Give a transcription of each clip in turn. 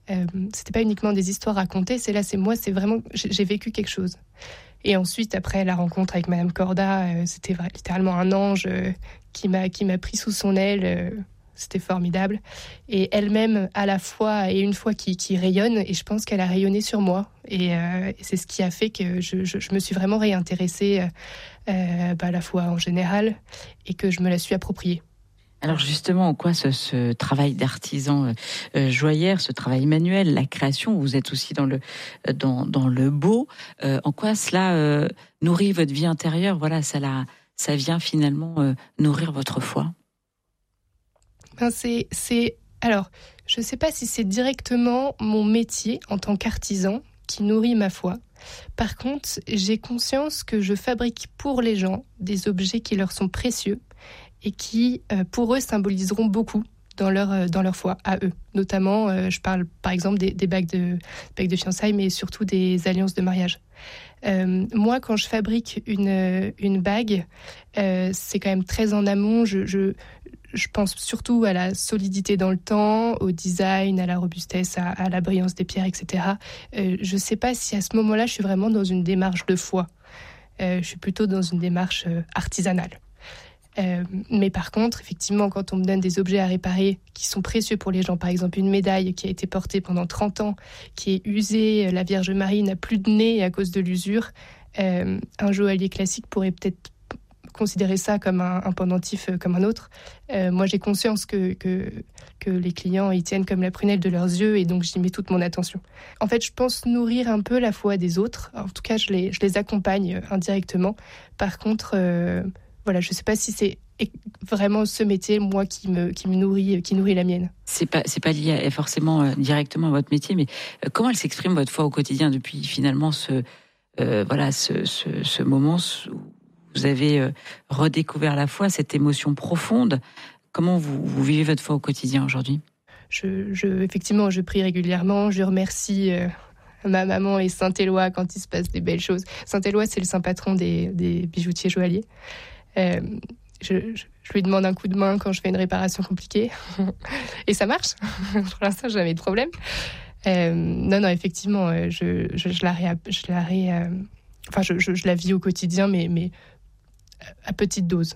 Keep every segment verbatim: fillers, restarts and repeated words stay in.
Euh, c'était pas uniquement des histoires racontées, c'est là, c'est moi, c'est vraiment, j'ai, j'ai vécu quelque chose. Et ensuite, après la rencontre avec Madame Corda, euh, c'était vrai, littéralement un ange euh, qui m'a qui m'a pris sous son aile. Euh, c'était formidable. Et elle-même, à la fois et une fois, qui, qui rayonne. Et je pense qu'elle a rayonné sur moi. Et, euh, et c'est ce qui a fait que je, je, je me suis vraiment réintéressée euh, bah, à la fois en général et que je me la suis appropriée. Alors justement, en quoi ce, ce travail d'artisan euh, joaillère, ce travail manuel, la création, vous êtes aussi dans le dans dans le beau, euh, en quoi cela euh, nourrit votre vie intérieure? Voilà, ça la, ça vient finalement euh, nourrir votre foi. Ben c'est c'est alors, je ne sais pas si c'est directement mon métier en tant qu'artisan qui nourrit ma foi. Par contre, j'ai conscience que je fabrique pour les gens des objets qui leur sont précieux et qui, euh, pour eux, symboliseront beaucoup dans leur, euh, dans leur foi, à eux. Notamment, euh, je parle par exemple des, des bagues de, bagues de fiançailles, mais surtout des alliances de mariage. Euh, moi, quand je fabrique une, une bague, euh, c'est quand même très en amont. Je, je, je pense surtout à la solidité dans le temps, au design, à la robustesse, à, à la brillance des pierres, et cetera. Euh, je ne sais pas si à ce moment-là, je suis vraiment dans une démarche de foi. Euh, je suis plutôt dans une démarche euh, artisanale. Euh, mais par contre, effectivement, quand on me donne des objets à réparer qui sont précieux pour les gens, par exemple une médaille qui a été portée pendant trente ans, qui est usée, la Vierge Marie n'a plus de nez à cause de l'usure, euh, un joaillier classique pourrait peut-être considérer ça comme un, un pendentif euh, comme un autre. Euh, moi, j'ai conscience que, que, que les clients y tiennent comme la prunelle de leurs yeux et donc j'y mets toute mon attention. En fait, je pense nourrir un peu la foi des autres. En tout cas, je les, je les accompagne indirectement. Par contre... Euh, Voilà, je ne sais pas si c'est vraiment ce métier, moi, qui me, qui me nourrit, qui nourrit la mienne. C'est pas, c'est pas lié à, forcément euh, directement à votre métier, mais euh, comment elle s'exprime, votre foi, au quotidien, depuis finalement ce, euh, voilà, ce, ce, ce moment où vous avez euh, redécouvert la foi, cette émotion profonde. Comment vous, vous vivez votre foi au quotidien aujourd'hui ? je, je, Effectivement, je prie régulièrement, je remercie... Euh... ma maman et Saint-Éloi quand il se passe des belles choses. Saint-Éloi, c'est le saint patron des, des bijoutiers joailliers. Euh, je, je, je lui demande un coup de main quand je fais une réparation compliquée. Et ça marche. Pour l'instant, j'ai jamais de problème. Euh, non, non, effectivement, je, je, je la, ré, je la, ré, euh, enfin, je, je, je la vis au quotidien, mais, mais à petite dose.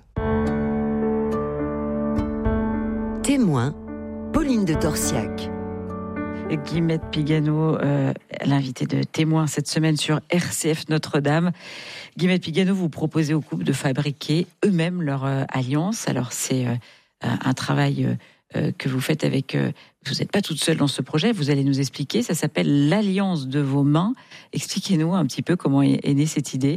Témoin, Pauline de Torsiac. Guillemette Pigano, euh, l'invitée de Témoin cette semaine sur R C F Notre-Dame. Guillemette Pigano, vous proposez aux couples de fabriquer eux-mêmes leur euh, alliance. Alors c'est euh, un travail euh, que vous faites avec... Euh, vous n'êtes pas toute seule dans ce projet, vous allez nous expliquer. Ça s'appelle l'Alliance de vos mains. Expliquez-nous un petit peu comment est, est née cette idée.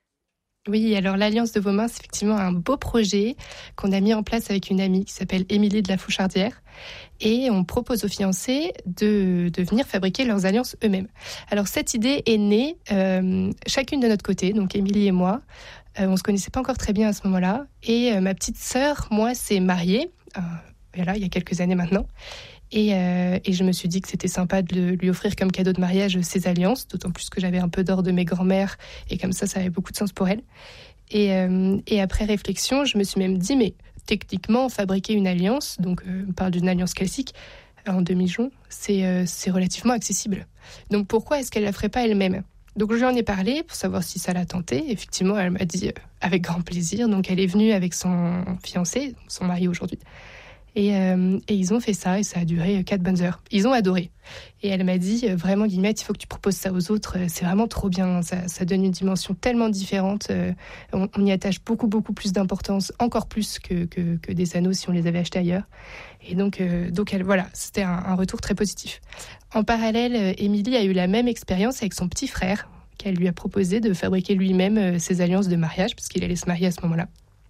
Oui, alors l'Alliance de vos mains, c'est effectivement un beau projet qu'on a mis en place avec une amie qui s'appelle Émilie de la Fouchardière. Et on propose aux fiancés de, de venir fabriquer leurs alliances eux-mêmes. Alors cette idée est née euh, chacune de notre côté, donc Émilie et moi. Euh, on ne se connaissait pas encore très bien à ce moment-là. Et euh, ma petite sœur, moi, s'est mariée, euh, voilà, il y a quelques années maintenant. Et, euh, et je me suis dit que c'était sympa de le, lui offrir comme cadeau de mariage ses alliances, d'autant plus que j'avais un peu d'or de mes grands-mères, et comme ça, ça avait beaucoup de sens pour elle. Et, euh, et après réflexion, je me suis même dit, mais techniquement, fabriquer une alliance, donc euh, on parle d'une alliance classique, en demi-jonc, c'est, euh, c'est relativement accessible. Donc pourquoi est-ce qu'elle ne la ferait pas elle-même ? Donc je lui en ai parlé pour savoir si ça la tentait. Effectivement, elle m'a dit euh, avec grand plaisir. Donc elle est venue avec son fiancé, son mari aujourd'hui. Et, euh, et ils ont fait ça et ça a duré quatre bonnes heures. Ils ont adoré. Et elle m'a dit, euh, vraiment Guillemette, il faut que tu proposes ça aux autres. Euh, c'est vraiment trop bien. Ça, ça donne une dimension tellement différente. Euh, on, on y attache beaucoup, beaucoup plus d'importance, encore plus que, que, que des anneaux si on les avait achetés ailleurs. Et donc, euh, donc elle, voilà, c'était un, un retour très positif. En parallèle, euh, Émilie a eu la même expérience avec son petit frère, qu'elle lui a proposé de fabriquer lui-même euh, ses alliances de mariage, parce qu'il allait se marier à ce moment-là.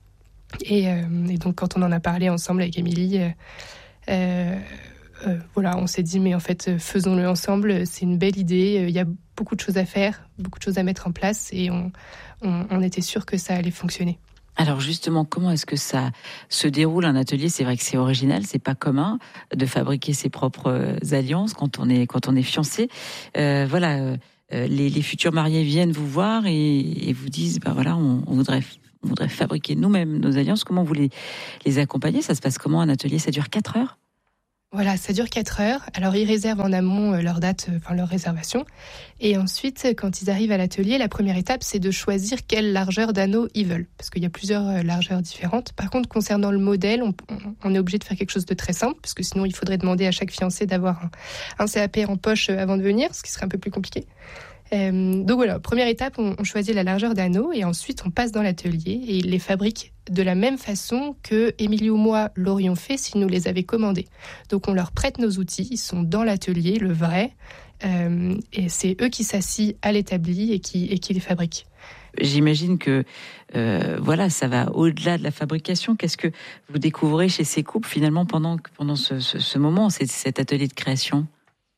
Et, euh, et donc, quand on en a parlé ensemble avec Émilie, euh, euh, euh, voilà, on s'est dit, mais en fait, faisons-le ensemble. C'est une belle idée. Il y a beaucoup de choses à faire, beaucoup de choses à mettre en place, et on, on, on était sûr que ça allait fonctionner. Alors justement, comment est-ce que ça se déroule un atelier ? C'est vrai que c'est original, c'est pas commun de fabriquer ses propres alliances quand on est quand on est fiancé. Euh, voilà, euh, les, les futurs mariés viennent vous voir et, et vous disent, bah voilà, on, on voudrait. On voudrait fabriquer nous-mêmes nos alliances. Comment vous les, les accompagnez ? Ça se passe comment un atelier ? Ça dure quatre heures ? Voilà, ça dure quatre heures. Alors, ils réservent en amont leur date, enfin leur réservation. Et ensuite, quand ils arrivent à l'atelier, la première étape, c'est de choisir quelle largeur d'anneau ils veulent. Parce qu'il y a plusieurs largeurs différentes. Par contre, concernant le modèle, on, on est obligé de faire quelque chose de très simple, parce que sinon, il faudrait demander à chaque fiancé d'avoir un, un C A P en poche avant de venir, ce qui serait un peu plus compliqué. Euh, donc voilà, première étape, on, on choisit la largeur d'anneau et ensuite on passe dans l'atelier et ils les fabriquent de la même façon que Émilie ou moi l'aurions fait s'ils nous les avaient commandés. Donc on leur prête nos outils, ils sont dans l'atelier, le vrai, euh, et c'est eux qui s'assient à l'établi et qui, et qui les fabriquent. J'imagine que euh, voilà, ça va au-delà de la fabrication. Qu'est-ce que vous découvrez chez ces couples finalement pendant, pendant ce, ce, ce moment, cet, cet atelier de création ?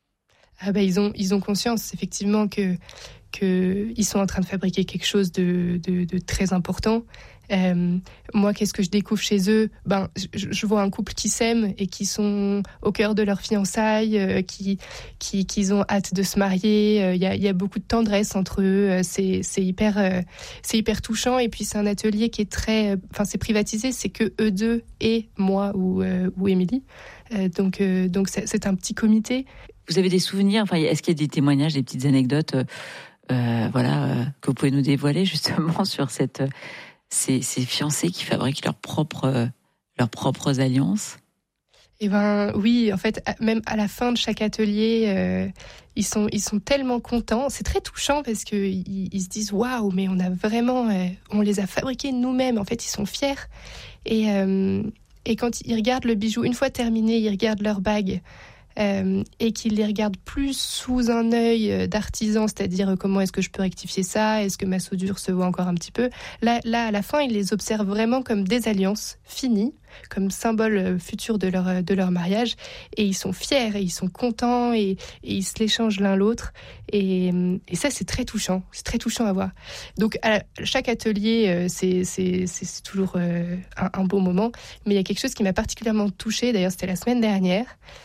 Ah bah, ils ont, ils ont conscience effectivement que, que ils sont en train de fabriquer quelque chose de, de, de très important. Euh, moi, qu'est-ce que je découvre chez eux ? Ben, je, je vois un couple qui s'aime et qui sont au cœur de leur fiançailles, euh, qui, qui, qui ont hâte de se marier. Il euh, y, a, y a beaucoup de tendresse entre eux. C'est, c'est hyper, euh, c'est hyper touchant. Et puis c'est un atelier qui est très, enfin, c'est privatisé. C'est que eux deux et moi ou euh, ou Émilie. Euh, donc, euh, donc c'est, c'est un petit comité. Vous avez des souvenirs, enfin, est-ce qu'il y a des témoignages, des petites anecdotes, euh, euh, voilà, euh, que vous pouvez nous dévoiler justement sur cette, euh, ces, ces fiancés qui fabriquent leurs propres, euh, leurs propres alliances ? Eh ben oui, en fait, même à la fin de chaque atelier, euh, ils sont ils sont tellement contents. C'est très touchant parce que ils, ils se disent waouh, mais on a vraiment, euh, on les a fabriqués nous-mêmes. En fait, ils sont fiers et euh, et quand ils regardent le bijou, une fois terminé, ils regardent leur bague. Euh, et qu'ils les regardent plus sous un œil d'artisan, c'est-à-dire comment est-ce que je peux rectifier ça, est-ce que ma soudure se voit encore un petit peu. Là, là, à la fin, ils les observent vraiment comme des alliances finies, comme symbole futur de leur, de leur mariage, et ils sont fiers, et ils sont contents, et, et ils se l'échangent l'un l'autre, et, et ça, c'est très touchant, c'est très touchant à voir. Donc, à chaque atelier, c'est, c'est, c'est toujours un, un beau moment, mais il y a quelque chose qui m'a particulièrement touchée, d'ailleurs, c'était la semaine dernière.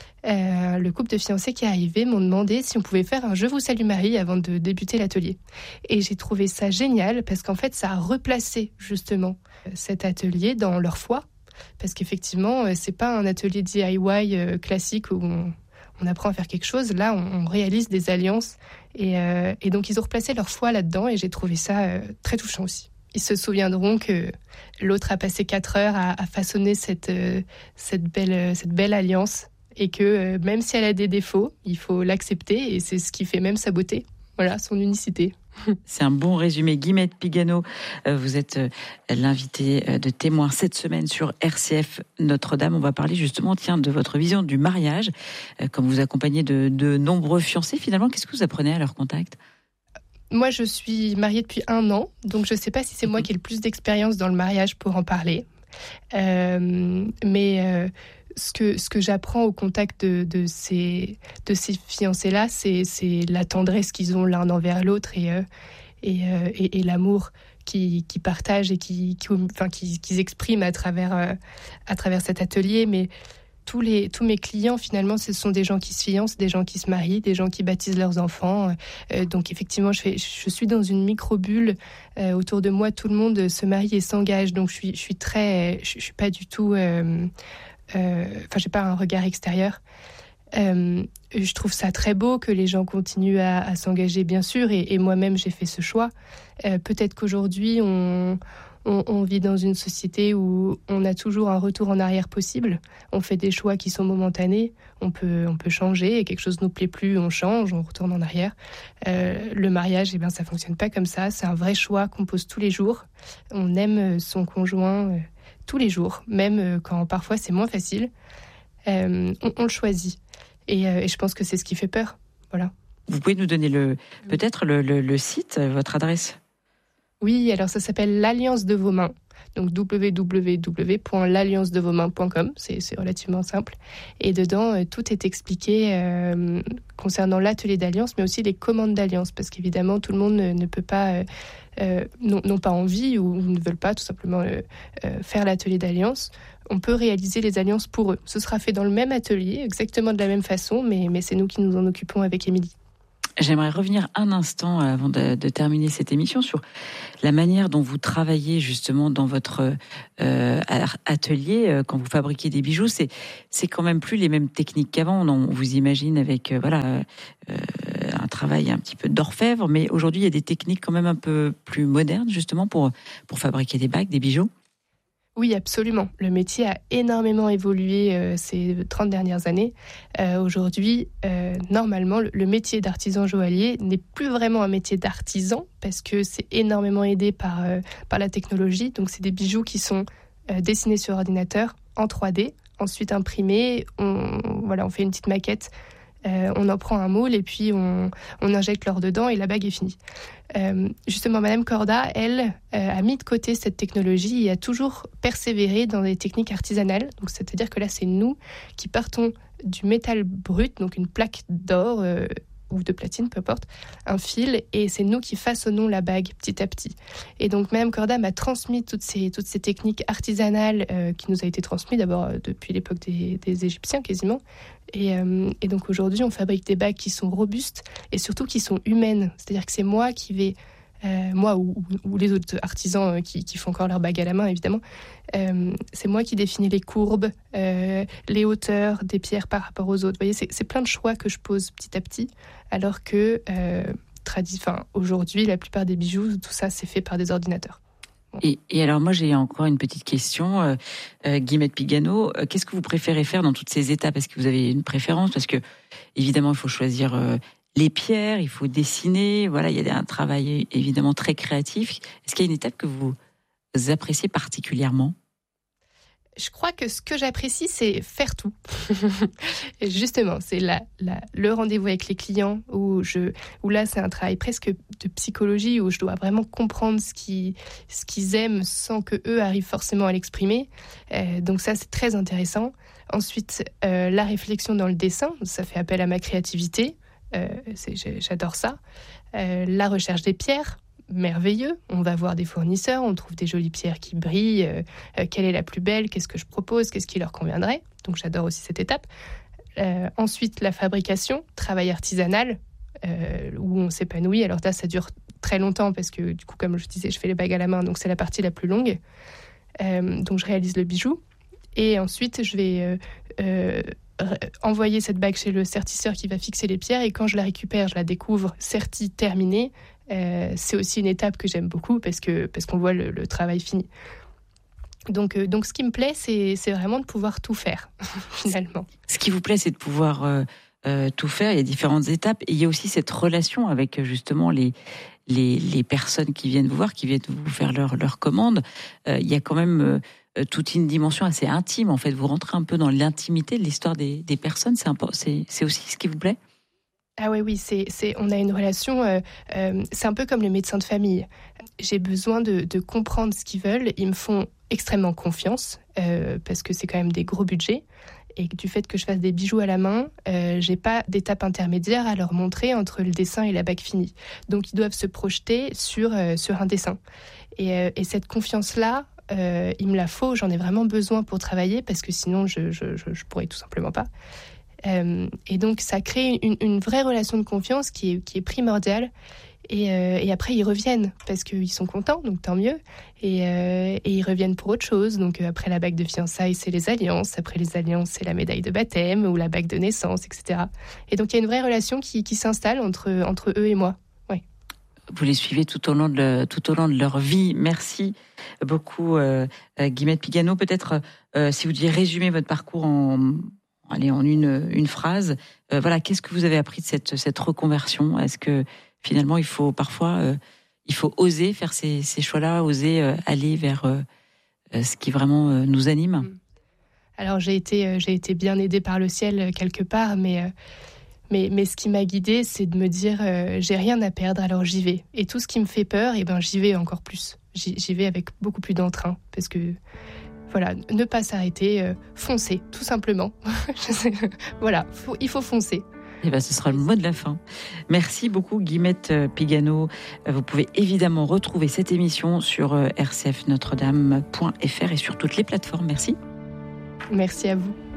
Euh, le couple de fiancés qui est arrivé m'ont demandé si on pouvait faire un « Je vous salue Marie » avant de débuter l'atelier. Et j'ai trouvé ça génial parce qu'en fait, ça a replacé justement cet atelier dans leur foi. Parce qu'effectivement, c'est pas un atelier D I Y classique où on, on apprend à faire quelque chose. Là, on, on réalise des alliances. Et, euh, et donc, ils ont replacé leur foi là-dedans et j'ai trouvé ça euh, très touchant aussi. Ils se souviendront que l'autre a passé quatre heures à, à façonner cette, euh, cette, belle, cette belle alliance. Et que euh, même si elle a des défauts, il faut l'accepter et c'est ce qui fait même sa beauté, voilà, son unicité. C'est un bon résumé. Guillemette Pigano, euh, vous êtes euh, l'invitée euh, de Témoin cette semaine sur R C F Notre-Dame. On va parler justement tiens, de votre vision du mariage. Euh, comme vous accompagnez de, de nombreux fiancés, finalement, qu'est-ce que vous apprenez à leur contact ? Moi, je suis mariée depuis un an, donc je ne sais pas si c'est moi qui ai le plus d'expérience dans le mariage pour en parler. Euh, mais... Euh, Ce que, ce que j'apprends au contact de, de, ces, de ces fiancés-là, c'est, c'est la tendresse qu'ils ont l'un envers l'autre et, euh, et, euh, et, et l'amour qu'ils, qu'ils partagent et qu'ils, qu'ils, enfin, qu'ils, qu'ils expriment à travers, euh, à travers cet atelier. Mais tous, les, tous mes clients, finalement, ce sont des gens qui se fiancent, des gens qui se marient, des gens qui baptisent leurs enfants. Euh, donc, effectivement, je, fais, je suis dans une micro-bulle. Euh, autour de moi, tout le monde se marie et s'engage. Donc, je suis, je suis très... Je, je suis pas du tout... Euh, Enfin, euh, j'ai pas un regard extérieur. Euh, je trouve ça très beau que les gens continuent à, à s'engager, bien sûr, et, et moi-même j'ai fait ce choix. Euh, peut-être qu'aujourd'hui on, on, on vit dans une société où on a toujours un retour en arrière possible. On fait des choix qui sont momentanés. On peut, on peut changer et quelque chose nous plaît plus, on change, on retourne en arrière. Euh, le mariage, eh ben, ça fonctionne pas comme ça. C'est un vrai choix qu'on pose tous les jours. On aime son conjoint. Euh, tous les jours, même quand parfois c'est moins facile, euh, on, on le choisit. Et, euh, et je pense que c'est ce qui fait peur. Voilà. Vous pouvez nous donner le, peut-être le, le, le site, votre adresse ? Oui, alors ça s'appelle l'Alliance de vos mains. Donc w w w point l'alliance de vos mains point com, c'est, c'est relativement simple. Et dedans, euh, tout est expliqué euh, concernant l'atelier d'alliance, mais aussi les commandes d'alliance, parce qu'évidemment, tout le monde ne, ne peut pas... Euh, Euh, n'ont, n'ont pas envie ou ne veulent pas tout simplement euh, euh, faire l'atelier d'alliance, on peut réaliser les alliances pour eux. Ce sera fait dans le même atelier, exactement de la même façon, mais, mais c'est nous qui nous en occupons avec Émilie. J'aimerais revenir un instant avant de, de terminer cette émission sur la manière dont vous travaillez justement dans votre euh, atelier euh, quand vous fabriquez des bijoux. C'est c'est quand même plus les mêmes techniques qu'avant. On vous imagine avec euh, voilà euh, un travail un petit peu d'orfèvre, mais aujourd'hui il y a des techniques quand même un peu plus modernes justement pour pour fabriquer des bagues, des bijoux. Oui, absolument. Le métier a énormément évolué euh, ces trente dernières années. Euh, aujourd'hui, euh, normalement, le, le métier d'artisan joaillier n'est plus vraiment un métier d'artisan parce que c'est énormément aidé par, euh, par la technologie. Donc, c'est des bijoux qui sont euh, dessinés sur ordinateur en trois D, ensuite imprimés. On, voilà, on fait une petite maquette. Euh, on en prend un moule et puis on, on injecte l'or dedans et la bague est finie. Euh, justement, Madame Corda, elle, euh, a mis de côté cette technologie et a toujours persévéré dans des techniques artisanales. Donc, c'est-à-dire que là, c'est nous qui partons du métal brut, donc une plaque d'or euh, ou de platine, peu importe, un fil, et c'est nous qui façonnons la bague petit à petit. Et donc, Madame Corda m'a transmis toutes ces, toutes ces techniques artisanales euh, qui nous a été transmises d'abord euh, depuis l'époque des, des Égyptiens quasiment. Et, euh, et donc aujourd'hui, on fabrique des bagues qui sont robustes et surtout qui sont humaines. C'est-à-dire que c'est moi qui vais, euh, moi ou, ou les autres artisans qui, qui font encore leurs bagues à la main, évidemment, euh, c'est moi qui définis les courbes, euh, les hauteurs des pierres par rapport aux autres. Vous voyez, c'est, c'est plein de choix que je pose petit à petit, alors que euh, tradi- enfin, aujourd'hui, la plupart des bijoux, tout ça, c'est fait par des ordinateurs. Et, et alors moi j'ai encore une petite question, euh, euh, Guillemette Pigano, euh, qu'est-ce que vous préférez faire dans toutes ces étapes? Est-ce que vous avez une préférence? Parce que évidemment il faut choisir euh, les pierres, il faut dessiner, voilà, il y a un travail évidemment très créatif. Est-ce qu'il y a une étape que vous appréciez particulièrement? Je crois que ce que j'apprécie, c'est faire tout. Et justement, c'est la, la, le rendez-vous avec les clients où, je, où là, c'est un travail presque de psychologie où je dois vraiment comprendre ce qu'ils, ce qu'ils aiment sans qu'eux arrivent forcément à l'exprimer. Euh, donc ça, c'est très intéressant. Ensuite, euh, la réflexion dans le dessin, ça fait appel à ma créativité. Euh, c'est, j'adore ça. Euh, la recherche des pierres. Merveilleux, on va voir des fournisseurs, on trouve des jolies pierres qui brillent, euh, euh, quelle est la plus belle, qu'est-ce que je propose, qu'est-ce qui leur conviendrait, donc j'adore aussi cette étape. Euh, ensuite la fabrication, travail artisanal, euh, où on s'épanouit, alors là ça dure très longtemps parce que du coup comme je disais je fais les bagues à la main, donc c'est la partie la plus longue, euh, donc je réalise le bijou, et ensuite je vais euh, euh, envoyer cette bague chez le sertisseur qui va fixer les pierres, et quand je la récupère, je la découvre sertie, terminée. Euh, c'est aussi une étape que j'aime beaucoup parce, que, parce qu'on voit le, le travail fini. Donc, euh, donc ce qui me plaît, c'est, c'est vraiment de pouvoir tout faire, finalement. Ce qui vous plaît, c'est de pouvoir euh, euh, tout faire. Il y a différentes étapes. Et il y a aussi cette relation avec justement les, les, les personnes qui viennent vous voir, qui viennent vous faire leurs leur commandes. Euh, il y a quand même euh, toute une dimension assez intime. En fait, vous rentrez un peu dans l'intimité de l'histoire des, des personnes. C'est, impo- c'est, c'est aussi ce qui vous plaît? Ah oui, oui, c'est, c'est, on a une relation, euh, euh, c'est un peu comme le médecin de famille. J'ai besoin de, de comprendre ce qu'ils veulent. Ils me font extrêmement confiance euh, parce que c'est quand même des gros budgets. Et du fait que je fasse des bijoux à la main, euh, j'ai pas d'étape intermédiaire à leur montrer entre le dessin et la bague finie. Donc ils doivent se projeter sur, euh, sur un dessin. Et, euh, et cette confiance-là, euh, il me la faut, j'en ai vraiment besoin pour travailler parce que sinon je, je, je, je pourrais tout simplement pas. Euh, et donc ça crée une, une vraie relation de confiance qui est, qui est primordiale, et, euh, et après ils reviennent parce qu'ils sont contents, donc tant mieux, et, euh, et ils reviennent pour autre chose. Donc euh, après la bague de fiançailles, c'est les alliances, après les alliances, c'est la médaille de baptême ou la bague de naissance, et cetera. Et donc il y a une vraie relation qui, qui s'installe entre, entre eux et moi. Ouais. Vous les suivez tout au long de, le, tout au long de leur vie. Merci beaucoup euh, Guillemette Pigano. Peut-être euh, si vous deviez résumer votre parcours en... Allez, en une, une phrase, euh, voilà, qu'est-ce que vous avez appris de cette, cette reconversion? Est-ce que finalement, il faut parfois, euh, il faut oser faire ces, ces choix-là, oser euh, aller vers euh, ce qui vraiment euh, nous anime? Alors, j'ai été, euh, j'ai été bien aidée par le ciel quelque part, mais, euh, mais, mais ce qui m'a guidée, c'est de me dire, euh, j'ai rien à perdre, alors j'y vais. Et tout ce qui me fait peur, eh ben, j'y vais encore plus. J'y, j'y vais avec beaucoup plus d'entrain, parce que... Voilà, ne pas s'arrêter, euh, foncer, tout simplement. Voilà, faut, il faut foncer. Et ben, ce sera le mot de la fin. Merci beaucoup Guillemette Pigano. Vous pouvez évidemment retrouver cette émission sur r c f notre dame point f r et sur toutes les plateformes. Merci. Merci à vous.